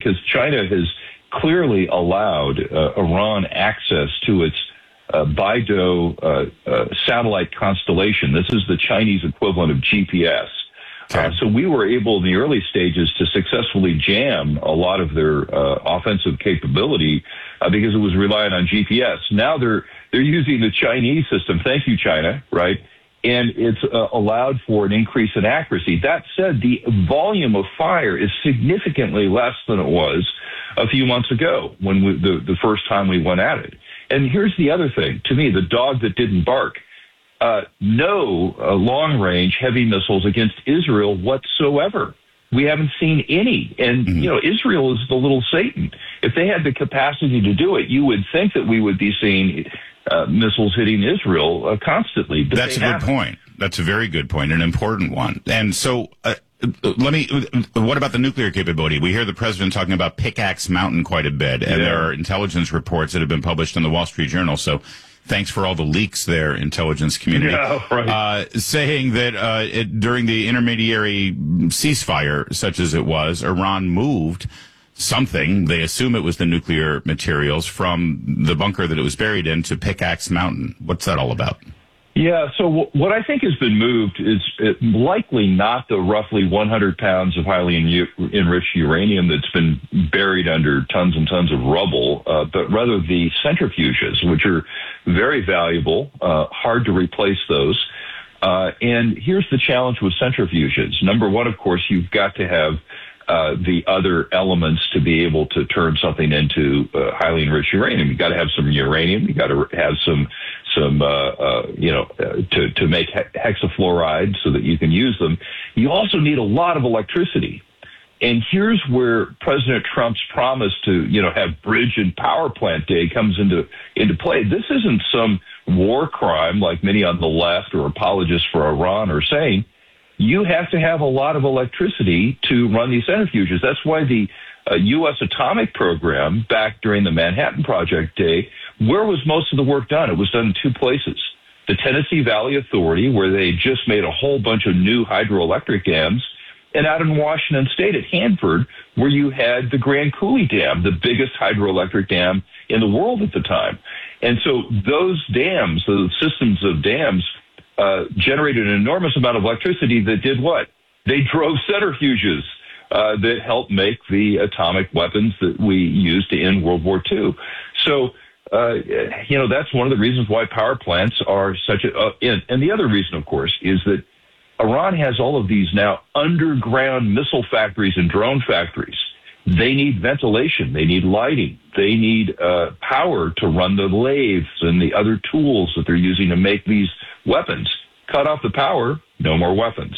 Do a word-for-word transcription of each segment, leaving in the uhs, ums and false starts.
because China has clearly allowed uh, Iran access to its uh, Beidou uh, uh, satellite constellation. This is the Chinese equivalent of G P S. Okay. Uh, so we were able in the early stages to successfully jam a lot of their uh, offensive capability uh, because it was relying on G P S. Now they're they're using the Chinese system. Thank you, China, right? And it's uh, allowed for an increase in accuracy. That said, the volume of fire is significantly less than it was a few months ago when we, the, the first time we went at it. And here's the other thing. To me, the dog that didn't bark. Uh, no uh, long-range heavy missiles against Israel whatsoever. We haven't seen any. And, mm-hmm. you know, Israel is the little Satan. If they had the capacity to do it, you would think that we would be seeing uh, missiles hitting Israel uh, constantly. But that's a haven't. good point. That's a very good point, an important one. And so uh, let me, what about the nuclear capability? We hear the president talking about Pickaxe Mountain quite a bit, and yeah. there are intelligence reports that have been published in the Wall Street Journal. So thanks for all the leaks there, intelligence community. Yeah, right. uh, saying that uh, it, during the intermediary ceasefire, such as it was, Iran moved something, they assume it was the nuclear materials, from the bunker that it was buried in to Pickaxe Mountain. What's that all about? Yeah, so w- what I think has been moved is it likely not the roughly one hundred pounds of highly en- enriched uranium that's been buried under tons and tons of rubble, uh, but rather the centrifuges, which are very valuable, uh, hard to replace those. Uh, and here's the challenge with centrifuges. Number one, of course, you've got to have uh, the other elements to be able to turn something into uh, highly enriched uranium. You've got to have some uranium. You've got to have some some, uh, uh, you know, uh, to, to make he- hexafluoride so that you can use them. You also need a lot of electricity. And here's where President Trump's promise to, you know, have bridge and power plant day comes into, into play. This isn't some war crime like many on the left or apologists for Iran are saying. You have to have a lot of electricity to run these centrifuges. That's why the uh, U S atomic program back during the Manhattan Project day, where was most of the work done? It was done in two places. The Tennessee Valley Authority, where they just made a whole bunch of new hydroelectric dams, and out in Washington State at Hanford, where you had the Grand Coulee Dam, the biggest hydroelectric dam in the world at the time. And so those dams, those systems of dams, uh, generated an enormous amount of electricity that did what? They drove centrifuges uh, that helped make the atomic weapons that we used to end World War Two. So, uh, you know, that's one of the reasons why power plants are such a, uh, and, and the other reason, of course, is that Iran has all of these now underground missile factories and drone factories. They need ventilation. They need lighting. They need uh, power to run the lathes and the other tools that they're using to make these weapons. Cut off the power, no more weapons.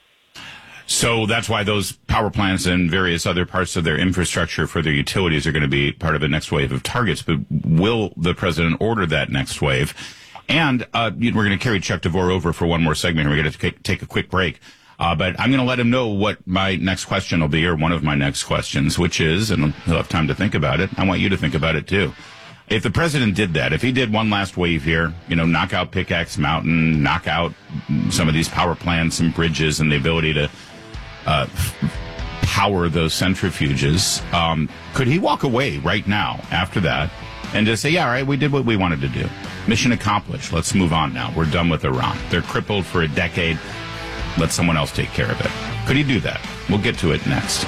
So that's why those power plants and various other parts of their infrastructure for their utilities are going to be part of the next wave of targets. But will the president order that next wave? And uh, we're going to carry Chuck DeVore over for one more segment. We're going to take a quick break. Uh, but I'm going to let him know what my next question will be, or one of my next questions, which is, and he'll have time to think about it. I want you to think about it, too. If the president did that, if he did one last wave here, you know, knock out Pickaxe Mountain, knock out some of these power plants and bridges and the ability to uh, power those centrifuges, um, could he walk away right now after that and just say, yeah, all right, we did what we wanted to do. Mission accomplished. Let's move on now. We're done with Iran. They're crippled for a decade. Let someone else take care of it. Could he do that? We'll get to it next.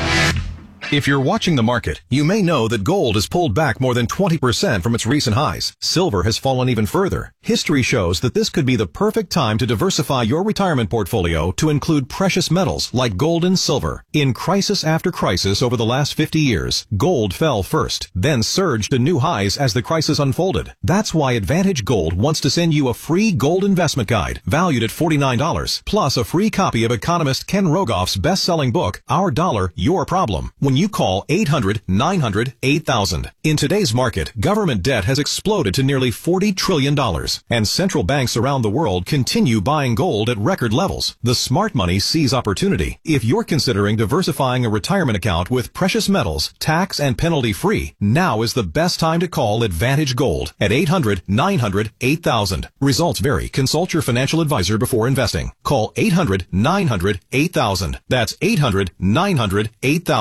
If you're watching the market, you may know that gold has pulled back more than twenty percent from its recent highs. Silver has fallen even further. History shows that this could be the perfect time to diversify your retirement portfolio to include precious metals like gold and silver. In crisis after crisis over the last fifty years, gold fell first, then surged to new highs as the crisis unfolded. That's why Advantage Gold wants to send you a free gold investment guide valued at forty-nine dollars, plus a free copy of economist Ken Rogoff's best-selling book, Our Dollar, Your Problem, when you call eight hundred, nine hundred, eight thousand. In today's market, government debt has exploded to nearly forty trillion dollars, and central banks around the world continue buying gold at record levels. The smart money sees opportunity. If you're considering diversifying a retirement account with precious metals, tax and penalty free, now is the best time to call Advantage Gold at eight hundred, nine hundred, eight thousand. Results vary. Consult your financial advisor before investing. Call eight hundred, nine hundred, eight thousand. That's eight hundred, nine hundred, eight thousand.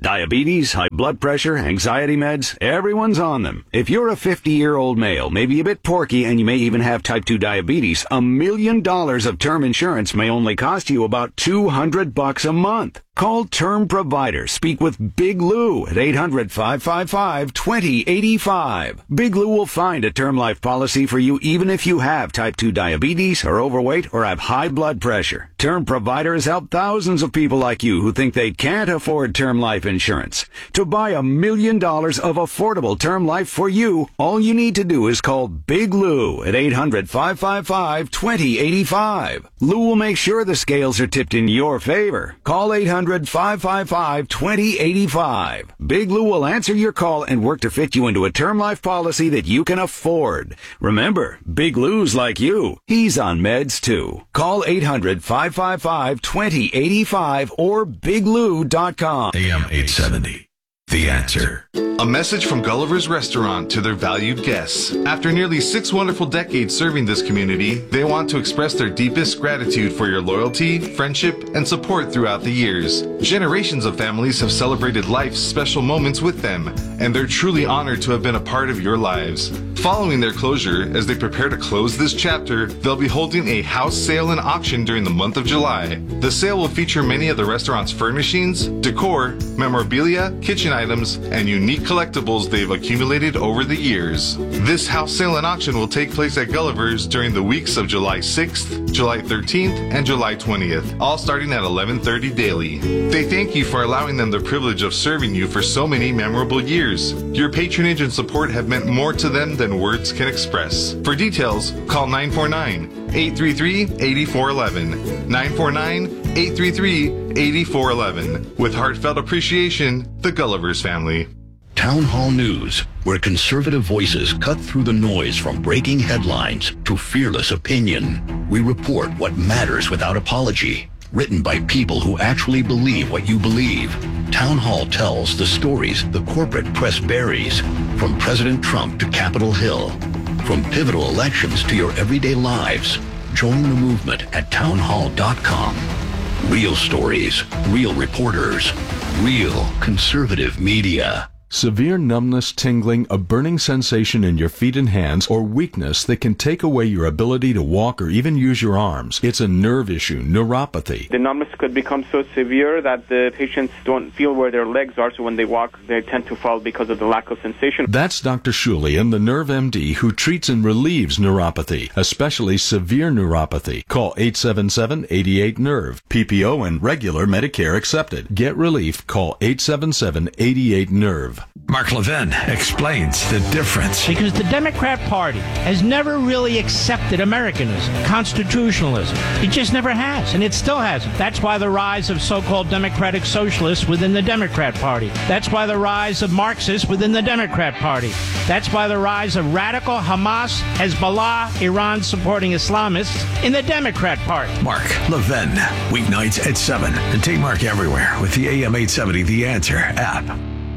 Diabetes, high blood pressure, anxiety meds, everyone's on them. If you're a fifty-year-old male, maybe a bit porky, and you may even have type two diabetes, a million dollars of term insurance may only cost you about two hundred bucks a month. Call Term Provider. Speak with Big Lou at eight hundred, five five five, two zero eight five. Big Lou will find a term life policy for you even if you have type two diabetes, are overweight, or have high blood pressure. Term Provider has helped thousands of people like you who think they can't afford term life insurance. To buy a million dollars of affordable term life for you, all you need to do is call Big Lou at eight hundred, five five five, two zero eight five. Lou will make sure the scales are tipped in your favor. Call eight hundred, five five five, two zero eight five. Big Lou will answer your call and work to fit you into a term life policy that you can afford. Remember, Big Lou's like you. He's on meds too. Call eight hundred, five five five, two zero eight five or big lou dot com. A M eight seventy. The Answer. A message from Gulliver's Restaurant to their valued guests. After nearly six wonderful decades serving this community, they want to express their deepest gratitude for your loyalty, friendship, and support throughout the years. Generations of families have celebrated life's special moments with them, and they're truly honored to have been a part of your lives. Following their closure, as they prepare to close this chapter, they'll be holding a house sale and auction during the month of July. The sale will feature many of the restaurant's furnishings, decor, memorabilia, kitchen items, and unique collectibles they've accumulated over the years. This house sale and auction will take place at Gulliver's during the weeks of July sixth, July thirteenth, and July twentieth, all starting at eleven thirty daily. They thank you for allowing them the privilege of serving you for so many memorable years. Your patronage and support have meant more to them than words can express. For details, call nine four nine, eight three three, eight four one one, nine four nine, eight three three, eight four one one. With heartfelt appreciation, the Gulliver's family. Town Hall News, where conservative voices cut through the noise from breaking headlines to fearless opinion. We report what matters without apology. Written by people who actually believe what you believe. Town Hall tells the stories the corporate press buries, from President Trump to Capitol Hill. From pivotal elections to your everyday lives. Join the movement at town hall dot com. Real stories, real reporters, real conservative media. Severe numbness, tingling, a burning sensation in your feet and hands, or weakness that can take away your ability to walk or even use your arms. It's a nerve issue, neuropathy. The numbness could become so severe that the patients don't feel where their legs are, so when they walk, they tend to fall because of the lack of sensation. That's Doctor Shulian, the Nerve M D, who treats and relieves neuropathy, especially severe neuropathy. Call eight seven seven, eight eight, nerve. P P O and regular Medicare accepted. Get relief. Call eight seven seven, eight eight, nerve. Mark Levin explains the difference. Because the Democrat Party has never really accepted Americanism, constitutionalism. It just never has, and it still hasn't. That's why the rise of so-called democratic socialists within the Democrat Party. That's why the rise of Marxists within the Democrat Party. That's why the rise of radical Hamas, Hezbollah, Iran-supporting Islamists in the Democrat Party. Mark Levin, weeknights at seven. And take Mark everywhere with the A M eight seventy The Answer app.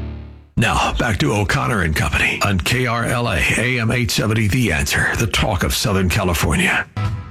Now, back to O'Connor and Company on K R L A, A M eight seventy The Answer, the talk of Southern California.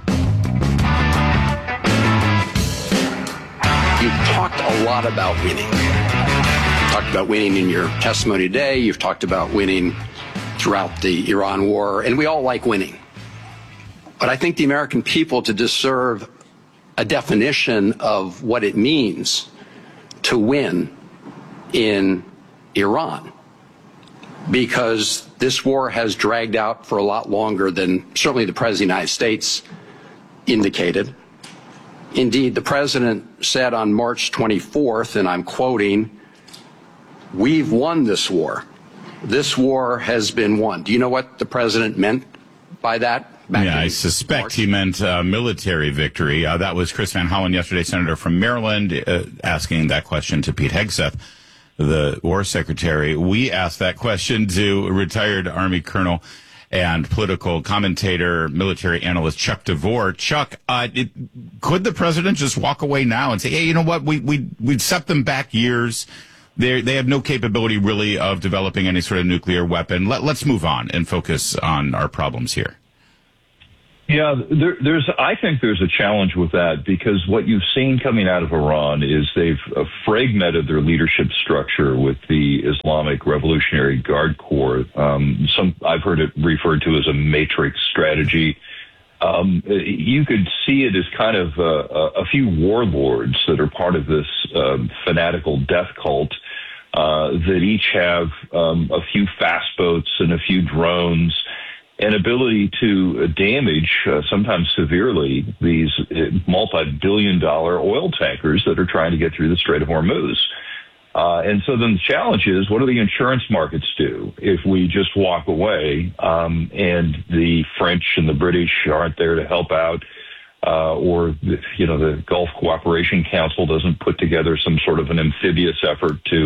You've talked a lot about winning. You've talked about winning in your testimony today. You've talked about winning throughout the Iran war, and we all like winning. But I think the American people to deserve a definition of what it means to win in Iran, because this war has dragged out for a lot longer than certainly the President of the United States indicated. Indeed, the President said on March twenty-fourth, and I'm quoting, "We've won this war. This war has been won." Do you know what the President meant by that? Back yeah, I suspect March? he meant uh, military victory. Uh, that was Chris Van Hollen yesterday, Senator from Maryland, uh, asking that question to Pete Hegseth, the War Secretary. We asked that question to retired Army Colonel and political commentator, military analyst Chuck DeVore. Chuck, uh, it, could the president just walk away now and say, hey, you know what, we, we, we've set them back years. They they have no capability really of developing any sort of nuclear weapon. Let, let's move on and focus on our problems here. Yeah, there, there's. I think there's a challenge with that because what you've seen coming out of Iran is they've uh, fragmented their leadership structure with the Islamic Revolutionary Guard Corps. Um, some I've heard it referred to as a matrix strategy. Um, you could see it as kind of uh, a few warlords that are part of this uh, fanatical death cult uh, that each have um, a few fast boats and a few drones. An ability to damage, uh, sometimes severely, these multi-billion dollar oil tankers that are trying to get through the Strait of Hormuz. Uh, and so then the challenge is, what do the insurance markets do if we just walk away um, and the French and the British aren't there to help out, uh, or, the, you know, the Gulf Cooperation Council doesn't put together some sort of an amphibious effort to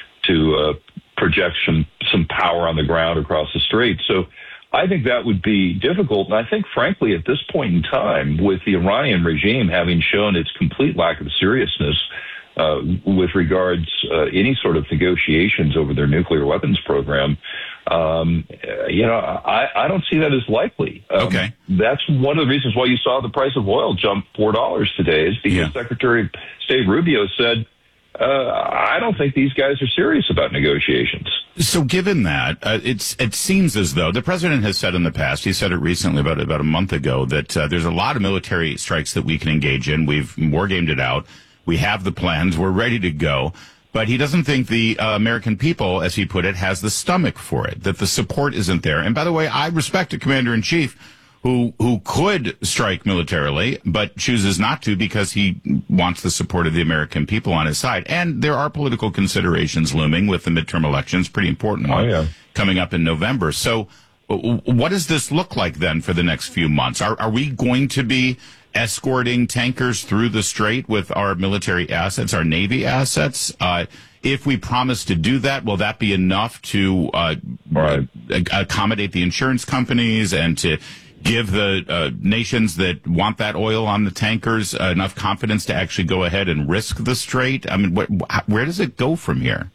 to uh, project some, some power on the ground across the strait. So I think that would be difficult. And I think, frankly, at this point in time, with the Iranian regime having shown its complete lack of seriousness uh, with regards uh, any sort of negotiations over their nuclear weapons program, um, you know, I, I don't see that as likely. Um, okay. That's one of the reasons why you saw the price of oil jump four dollars today, is because yeah. Secretary of State Rubio said, Uh, I don't think these guys are serious about negotiations. So given that, uh, it's, it seems as though the president has said in the past, he said it recently about, about a month ago, that uh, there's a lot of military strikes that we can engage in. We've war gamed it out. We have the plans. We're ready to go. But he doesn't think the uh, American people, as he put it, has the stomach for it, that the support isn't there. And by the way, I respect a commander-in-chief who who could strike militarily, but chooses not to because he wants the support of the American people on his side. And there are political considerations looming with the midterm elections, pretty important one, oh, yeah. coming up in November. So what does this look like then for the next few months? Are, are we going to be escorting tankers through the strait with our military assets, our Navy assets? Uh, if we promise to do that, will that be enough to uh, right. accommodate the insurance companies and to give the uh, nations that want that oil on the tankers uh, enough confidence to actually go ahead and risk the strait? I mean, wh- where does it go from here?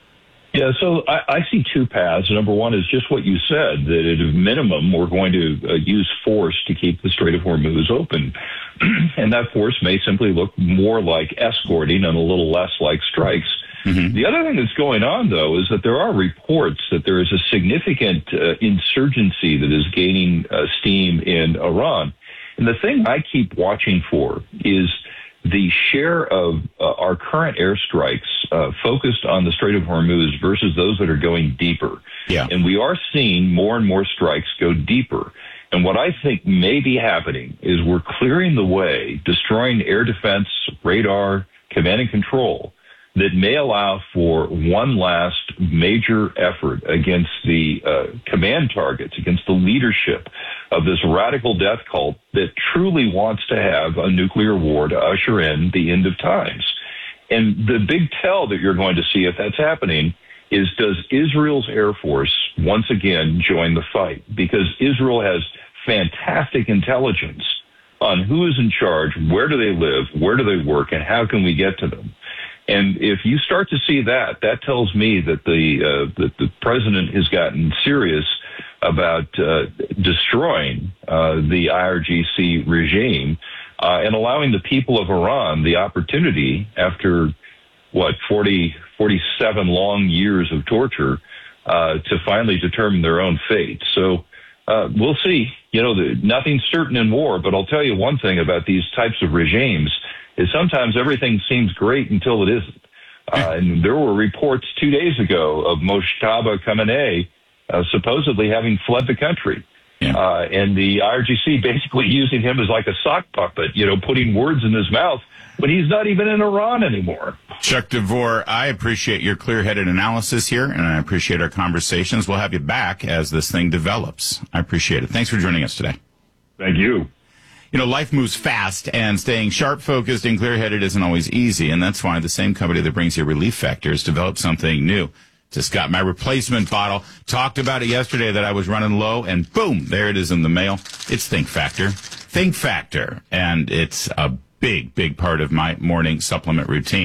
Yeah, so I, I see two paths. Number one is just what you said, that at a minimum, we're going to uh, use force to keep the Strait of Hormuz open. And that force may simply look more like escorting and a little less like strikes. Mm-hmm. The other thing that's going on, though, is that there are reports that there is a significant uh, insurgency that is gaining uh, steam in Iran. And the thing I keep watching for is the share of uh, our current airstrikes uh, focused on the Strait of Hormuz versus those that are going deeper. Yeah. And we are seeing more and more strikes go deeper. And what I think may be happening is we're clearing the way, destroying air defense, radar, command and control, that may allow for one last major effort against the uh, command targets, against the leadership of this radical death cult that truly wants to have a nuclear war to usher in the end of times. And the big tell that you're going to see if that's happening is, does Israel's Air Force once again join the fight? Because Israel has fantastic intelligence on who is in charge, where do they live, where do they work, and how can we get to them. And if you start to see that, that tells me that the uh, that the president has gotten serious about uh, destroying uh, the I R G C regime uh, and allowing the people of Iran the opportunity, after what forty, forty-seven long years of torture, uh, to finally determine their own fate. So uh, we'll see. You know, the, nothing's certain in war, but I'll tell you one thing about these types of regimes. Is sometimes everything seems great until it isn't. Uh, and there were reports two days ago of Mojtaba Khamenei uh, supposedly having fled the country. Yeah. Uh, and the I R G C basically using him as like a sock puppet, you know, putting words in his mouth when he's not even in Iran anymore. Chuck DeVore, I appreciate your clear-headed analysis here, and I appreciate our conversations. We'll have you back as this thing develops. I appreciate it. Thanks for joining us today. Thank you. You know, life moves fast, and staying sharp-focused and clear-headed isn't always easy, and that's why the same company that brings you Relief Factor has developed something new. Just got my replacement bottle. Talked about it yesterday that I was running low, and boom, there it is in the mail. It's Think Factor. Think Factor, and it's a big, big part of my morning supplement routine.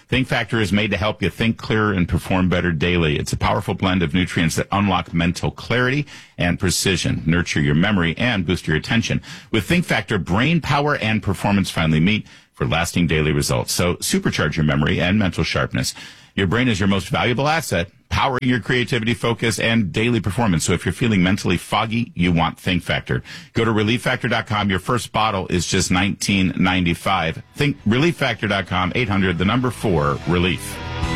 Think Factor is made to help you think clearer and perform better daily. It's a powerful blend of nutrients that unlock mental clarity and precision, nurture your memory, and boost your attention. With Think Factor, brain power and performance finally meet for lasting daily results. So supercharge your memory and mental sharpness. Your brain is your most valuable asset, powering your creativity, focus, and daily performance. So if you're feeling mentally foggy, you want Think Factor. Go to relief factor dot com. Your first bottle is just nineteen ninety-five. Think relief factor dot com, eight hundred, the number four, relief.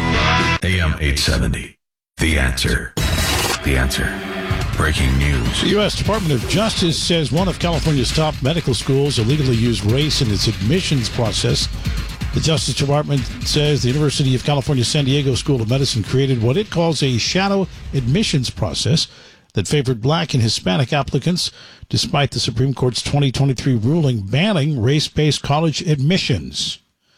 A M eight seventy. The answer. The answer. Breaking news. The U S Department of Justice says one of California's top medical schools illegally used race in its admissions process. The Justice Department says the University of California San Diego School of Medicine created what it calls a shadow admissions process that favored black and Hispanic applicants, despite the Supreme Court's twenty twenty-three ruling banning race-based college admissions.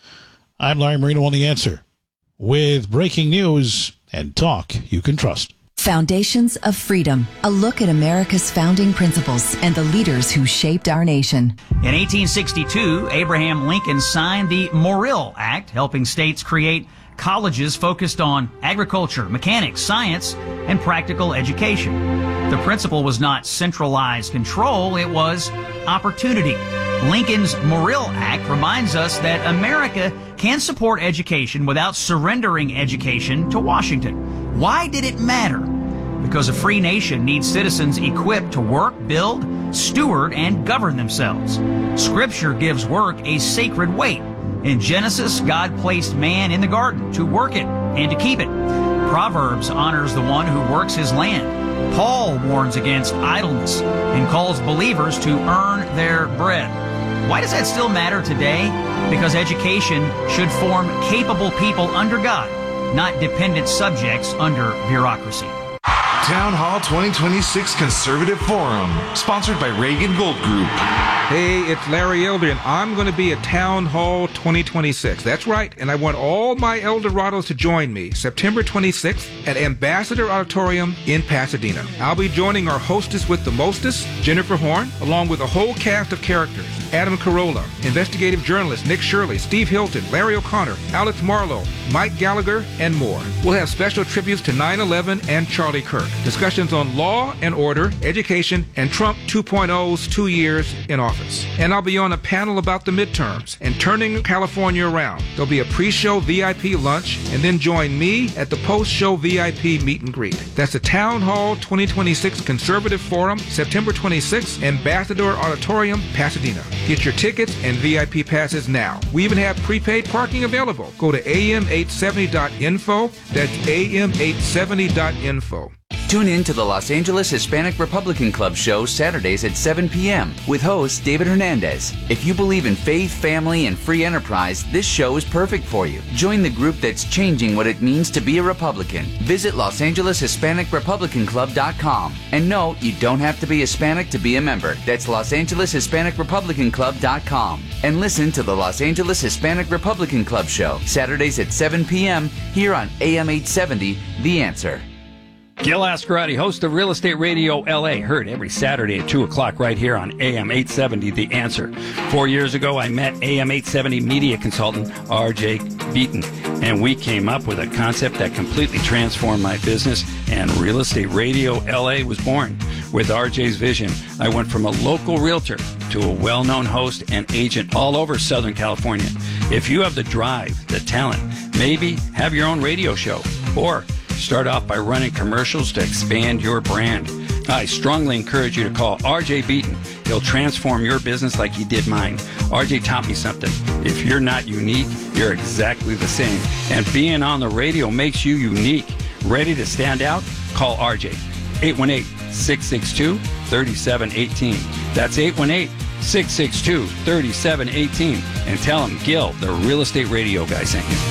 I'm Larry Marino on The Answer, with breaking news and talk you can trust. Foundations of Freedom, a look at America's founding principles and the leaders who shaped our nation. In eighteen sixty-two, Abraham Lincoln signed the Morrill Act, helping states create colleges focused on agriculture, mechanics, science, and practical education. The principle was not centralized control, it was opportunity. Lincoln's Morrill Act reminds us that America can support education without surrendering education to Washington. Why did it matter? Because a free nation needs citizens equipped to work, build, steward, and govern themselves. Scripture gives work a sacred weight. In Genesis, God placed man in the garden to work it and to keep it. Proverbs honors the one who works his land. Paul warns against idleness and calls believers to earn their bread. Why does that still matter today? Because education should form capable people under God, not dependent subjects under bureaucracy. Town Hall twenty twenty-six Conservative Forum, sponsored by Reagan Gold Group. Hey, it's Larry Eldrin. I'm going to be at Town Hall twenty twenty-six. That's right, and I want all my Eldorados to join me September twenty-sixth at Ambassador Auditorium in Pasadena. I'll be joining our hostess with the mostest, Jennifer Horn, along with a whole cast of characters. Adam Carolla, investigative journalist Nick Shirley, Steve Hilton, Larry O'Connor, Alex Marlowe, Mike Gallagher, and more. We'll have special tributes to nine eleven and Charlie Kirk. Discussions on law and order, education, and Trump two point oh's two years in office. And I'll be on a panel about the midterms and turning California around. There'll be a pre-show V I P lunch, and then join me at the post-show V I P meet and greet. That's the Town Hall twenty twenty-six Conservative Forum, September twenty-sixth, Ambassador Auditorium, Pasadena. Get your tickets and V I P passes now. We even have prepaid parking available. Go to A M eight seventy dot info. That's A M eight seventy dot info. Tune in to the Los Angeles Hispanic Republican Club show Saturdays at seven p.m. with host David Hernandez. If you believe in faith, family, and free enterprise, this show is perfect for you. Join the group that's changing what it means to be a Republican. Visit Los Angeles Hispanic Republican Club dot com. And no, you don't have to be Hispanic to be a member. That's Los Angeles Hispanic Republican Club dot com. And listen to the Los Angeles Hispanic Republican Club show Saturdays at seven p.m. here on A M eight seventy, The Answer. Gil Ascarati, host of Real Estate Radio L A, heard every Saturday at two o'clock right here on A M eight seventy, The Answer. Four years ago, I met A M eight seventy media consultant R J Beaton, and we came up with a concept that completely transformed my business, and Real Estate Radio L A was born. With R J's vision, I went from a local realtor to a well-known host and agent all over Southern California. If you have the drive, the talent, maybe have your own radio show, or start off by running commercials to expand your brand, I strongly encourage you to call R J Beaton. He'll transform your business like he did mine. R J taught me something. If you're not unique, you're exactly the same. And being on the radio makes you unique. Ready to stand out? Call R J. eight one eight, six six two, three seven one eight. That's eight one eight, six six two, three seven one eight. And tell him Gil, the Real Estate Radio guy, sent you.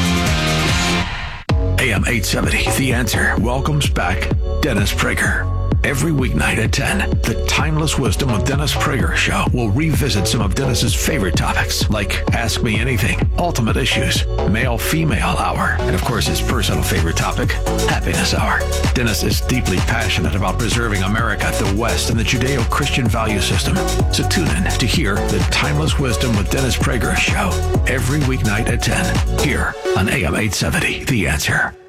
A M eight seventy, The Answer welcomes back Dennis Prager. Every weeknight at ten, the Timeless Wisdom with Dennis Prager show will revisit some of Dennis's favorite topics, like Ask Me Anything, Ultimate Issues, Male-Female Hour, and of course his personal favorite topic, Happiness Hour. Dennis is deeply passionate about preserving America, the West, and the Judeo-Christian value system. So tune in to hear the Timeless Wisdom with Dennis Prager show every weeknight at ten, here on A M eight seventy, The Answer.